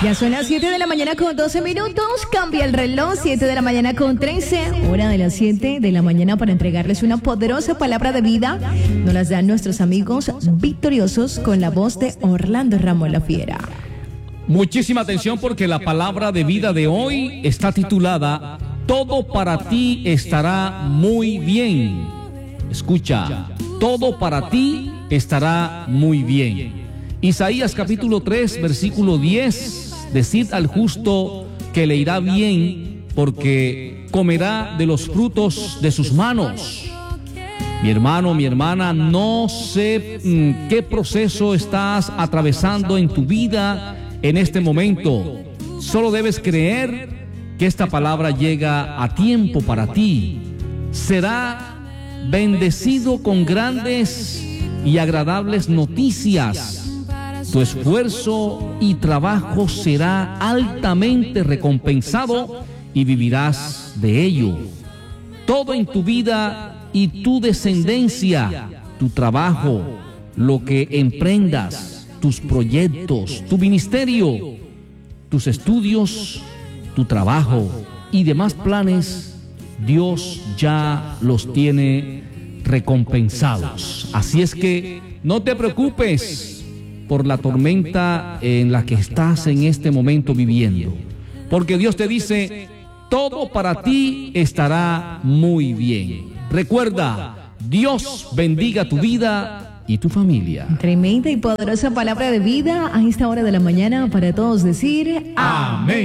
Ya son las 7 de la mañana con 12 minutos, cambia el reloj, 7 de la mañana con 13, hora de las 7 de la mañana para entregarles una poderosa palabra de vida. Nos las dan nuestros amigos victoriosos con la voz de Orlando Ramos La Fiera. Muchísima atención porque la palabra de vida de hoy está titulada Todo para ti estará muy bien. Escucha, todo para ti estará muy bien. Isaías capítulo 3, versículo 10. Decid al justo que le irá bien, porque comerá de los frutos de sus manos. Mi hermano, mi hermana, no sé qué proceso estás atravesando en tu vida en este momento. Solo debes creer que esta palabra llega a tiempo para ti. Será bendecido con grandes y agradables noticias. Tu esfuerzo y trabajo será altamente recompensado y vivirás de ello. Todo en tu vida y tu descendencia, tu trabajo, lo que emprendas, tus proyectos, tu ministerio, tus estudios, tu trabajo y demás planes, Dios ya los tiene recompensados. Así es que no te preocupes por la tormenta en la que estás en este momento viviendo, porque Dios te dice, todo para ti estará muy bien. Recuerda, Dios bendiga tu vida y tu familia. Tremenda y poderosa palabra de vida a esta hora de la mañana para todos decir amén.